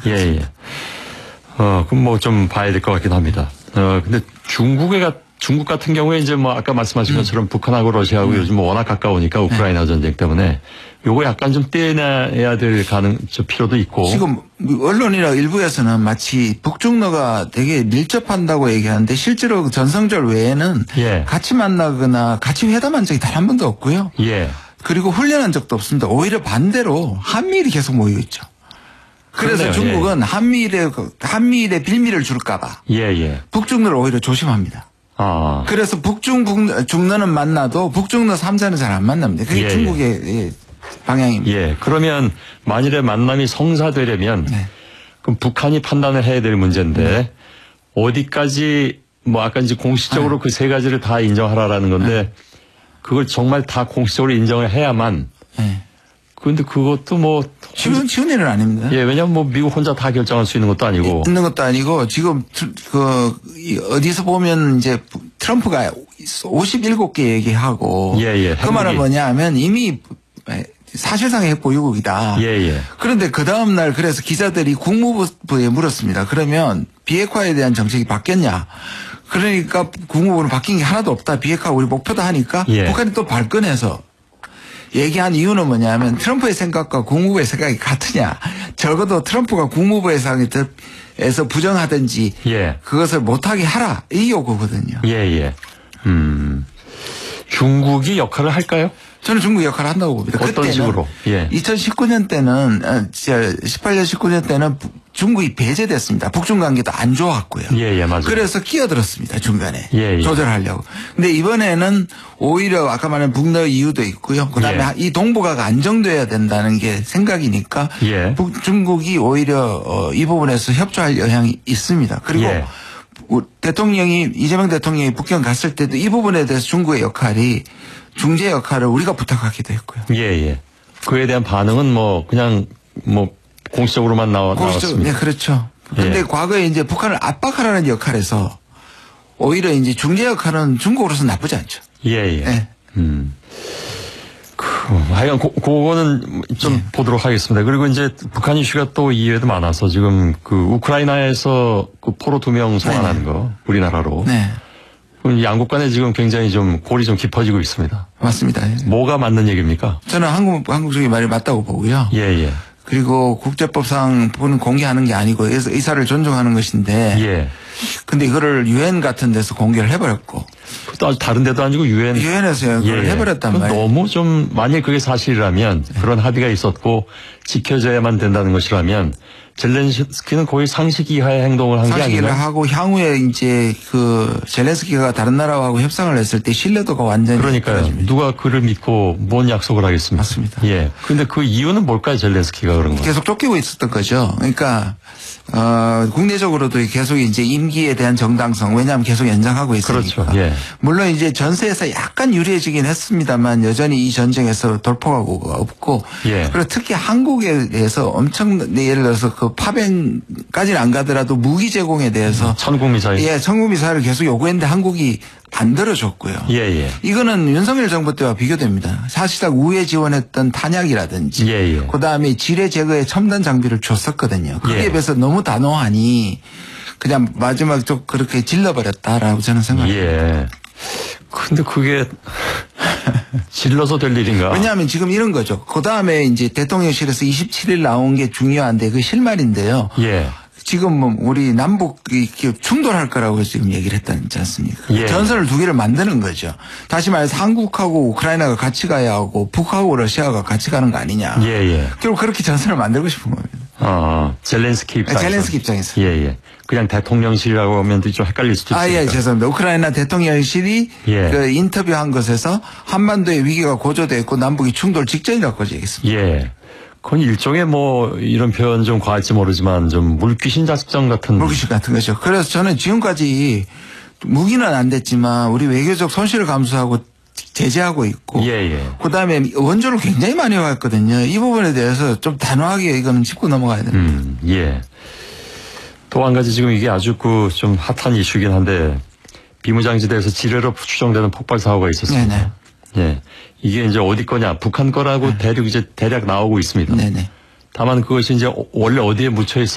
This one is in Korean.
예, 예. 그럼 뭐 좀 봐야 될 것 같긴 합니다. 근데 중국 같은 경우에 이제 뭐 아까 말씀하신 것처럼 북한하고 러시아하고 요즘 뭐 워낙 가까우니까 우크라이나 전쟁 때문에 요거 약간 좀 떼내야 될 필요도 있고. 지금 언론이나 일부에서는 마치 북중러가 되게 밀접한다고 얘기하는데 실제로 전성절 외에는 예. 같이 만나거나 같이 회담한 적이 단 한 번도 없고요. 예. 그리고 훈련한 적도 없습니다. 오히려 반대로 한미일이 계속 모이고 있죠. 그래서 그러네요. 중국은 한미일의 빌미를 줄까봐 예, 예. 북중러를 오히려 조심합니다. 그래서 북중러는 만나도 북중러 3자는 잘 안 만납니다. 그게 예, 중국의 방향입니다. 예. 그러면 만일에 만남이 성사되려면 그럼 북한이 판단을 해야 될 문제인데 어디까지 뭐 아까 이제 공식적으로 그 세 가지를 다 인정하라라는 건데 그걸 정말 다 공식적으로 인정을 해야만. 그런데 그것도 뭐 쉬운 일은 아닙니다. 예, 왜냐하면 뭐 미국 혼자 다 결정할 수 있는 것도 아니고. 있는 것도 아니고 지금 어디서 보면 이제 트럼프가 57개 얘기하고 예. 그 말은 뭐냐면 이미 사실상 핵보유국이다. 예. 그런데 그 다음 날 그래서 기자들이 국무부에 물었습니다. 그러면 비핵화에 대한 정책이 바뀌었냐? 그러니까 국무부는 바뀐 게 하나도 없다. 비핵화 우리 목표다 하니까 북한이 또 발끈해서 얘기한 이유는 뭐냐면 트럼프의 생각과 국무부의 생각이 같으냐. 적어도 트럼프가 국무부에서 부정하든지 그것을 못하게 하라. 이 요구거든요. 예. 중국이 역할을 할까요? 저는 중국 역할을 한다고 봅니다. 어떤 식으로? 2019년 때는 18년 19년 때는 중국이 배제됐습니다. 북중 관계도 안 좋았고요. 예, 맞아요. 그래서 끼어들었습니다. 중간에. 예. 조절하려고. 근데 이번에는 오히려 아까 말한 북러 이유도 있고요. 그다음에 이 동북아가 안정돼야 된다는 게 생각이니까 중국이 오히려 이 부분에서 협조할 영향이 있습니다. 그리고 이재명 대통령이 북경 갔을 때도 이 부분에 대해서 중국의 역할이 중재 역할을 우리가 부탁하기도 했고요. 예. 그에 대한 반응은 뭐 그냥 뭐 공식적으로만 나왔습니다. 네, 그렇죠. 근데 과거에 이제 북한을 압박하라는 역할에서 오히려 이제 중재 역할은 중국으로서 나쁘지 않죠. 예. 하여간 그거는 좀 보도록 하겠습니다. 그리고 이제 북한 이슈가 또 이외에도 많아서 지금 그 우크라이나에서 그 포로 2명 송환하는 거 우리나라로. 양국 간에 지금 굉장히 좀 골이 좀 깊어지고 있습니다. 맞습니다. 뭐가 맞는 얘기입니까? 저는 한국 쪽의 말이 맞다고 보고요. 예. 그리고 국제법상 부분은 공개하는 게 아니고 의사를 존중하는 것인데. 근데 이거를 유엔 같은 데서 공개를 해버렸고. 또 다른 데도 아니고 유엔에서 그걸 해버렸단 말이에요. 너무 좀 만약 그게 사실이라면 그런 합의가 있었고 지켜져야만 된다는 것이라면 젤렌스키는 거의 상식 이하의 행동을 한 게 아닌가? 상식을 하고 향후에 이제 그 젤렌스키가 다른 나라하고 협상을 했을 때 신뢰도가 완전히 그러니까요. 떨어집니다. 누가 그를 믿고 뭔 약속을 하겠습니까? 맞습니다. 그런데 그 이유는 뭘까요? 젤렌스키가 그런 거? 계속 쫓기고 있었던 거죠. 그러니까 국내적으로도 계속 이제 임기에 대한 정당성, 왜냐하면 계속 연장하고 있으니까. 그렇죠. 물론 이제 전세에서 약간 유리해지긴 했습니다만 여전히 이 전쟁에서 돌파구가 없고. 그리고 특히 한국에 대해서 엄청 예를 들어서 그 파병까지는 안 가더라도 무기 제공에 대해서 천국 미사일. 천국 미사일을 계속 요구했는데 한국이 안 들어줬고요. 이거는 윤석열 정부 때와 비교됩니다. 사실상 우회 지원했던 탄약이라든지 그다음에 지뢰 제거에 첨단 장비를 줬었거든요. 거기에 비해서 너무 단호하니 그냥 마지막 좀 그렇게 질러버렸다라고 저는 생각합니다. 근데 그게 질러서 될 일인가? 왜냐하면 지금 이런 거죠. 그다음에 이제 대통령실에서 27일 나온 게 중요한데 그 실말인데요. 지금 뭐 우리 남북이 충돌할 거라고 지금 얘기를 했지 않습니까? 전선을 두 개를 만드는 거죠. 다시 말해서 한국하고 우크라이나가 같이 가야 하고 북하고 러시아가 같이 가는 거 아니냐. 결국 그렇게 전선을 만들고 싶은 겁니다. 젤렌스키 입장에서. 젤렌스키 입장에서. 그냥 대통령실이라고 하면 좀 헷갈릴 수도 있으니까. 죄송합니다. 우크라이나 대통령실이 그 인터뷰한 것에서 한반도의 위기가 고조돼 있고 남북이 충돌 직전이라고 얘기했습니다. 그건 일종의 뭐 이런 표현 좀 과할지 모르지만 좀 물귀신 작전 같은. 물귀신 같은 거죠. 그래서 저는 지금까지 무기는 안 됐지만 우리 외교적 손실을 감수하고 제재하고 있고. 그다음에 원조를 굉장히 많이 왔거든요. 이 부분에 대해서 좀 단호하게 이거는 짚고 넘어가야 됩니다. 또 한 가지 지금 이게 아주 그 좀 핫한 이슈긴 한데 비무장지대에서 지뢰로 추정되는 폭발 사고가 있었습니다. 이게 이제 어디 거냐? 북한 거라고 대략 나오고 있습니다. 다만 그것이 이제 원래 어디에 묻혀 있어